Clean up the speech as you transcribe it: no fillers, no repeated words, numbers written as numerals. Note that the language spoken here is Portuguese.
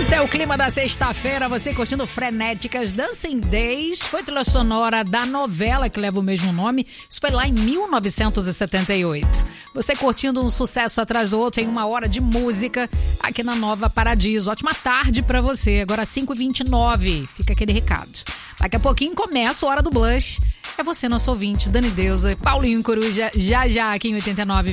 Esse é o clima da sexta-feira, você curtindo Frenéticas Dancing Days, foi trilha sonora da novela que leva o mesmo nome, isso foi lá em 1978. Você curtindo um sucesso atrás do outro em 1 hora de música aqui na Nova Paradiso. Ótima tarde pra você, agora 5h29, fica aquele recado. Daqui a pouquinho começa a Hora do Blush, é você nosso ouvinte, Dani Deusa, Paulinho Coruja, já aqui em 89,1.